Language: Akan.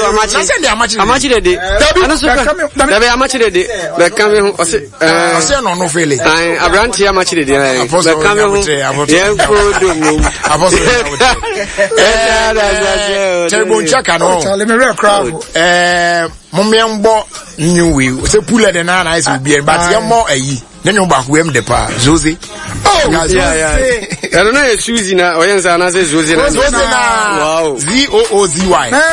amachi de de ana so ka da be amachi de de be kan me ho ose no fele abranti amachi de de be kan me ho ye ko do mu Terrible chaka no Charlie me real crowd Momiambo new we say pull the na nice will be but you more ayi then you back we the pa Josie yeah I don't know Susie na oyenza na say Josie na wow ZOOZY